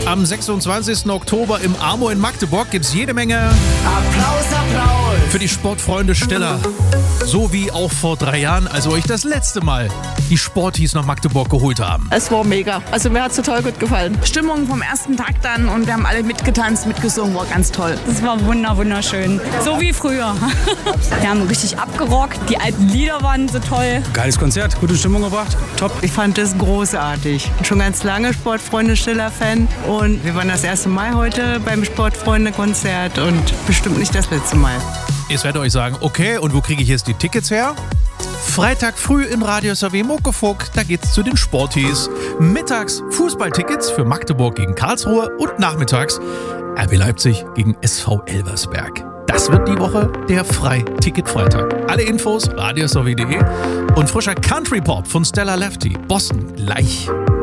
Am 26. Oktober im Amo in Magdeburg gibt's jede Menge Applaus, Applaus für die Sportfreunde Stiller. So wie auch vor 3 Jahren, als wir euch das letzte Mal die Sporties nach Magdeburg geholt haben. Es war mega. Also mir hat es total gut gefallen. Stimmung vom ersten Tag dann und wir haben alle mitgetanzt, mitgesungen, war ganz toll. Das war wunderschön. So wie früher. Wir haben richtig abgerockt, die alten Lieder waren so toll. Geiles Konzert, gute Stimmung gebracht, top. Ich fand das großartig. Schon ganz lange Sportfreunde-Stiller-Fan und wir waren das erste Mal heute beim Sportfreunde-Konzert und bestimmt nicht das letzte Mal. Jetzt werdet ihr euch sagen, okay, und wo kriege ich jetzt die Tickets her? Freitag früh in Radio SAW Muckefuck, da geht's zu den Sporties. Mittags Fußballtickets für Magdeburg gegen Karlsruhe und nachmittags RB Leipzig gegen SV Elversberg. Das wird die Woche der Freiticket-Freitag. Alle Infos radiosaw.de und frischer Country Pop von Stella Lefty. Boston gleich.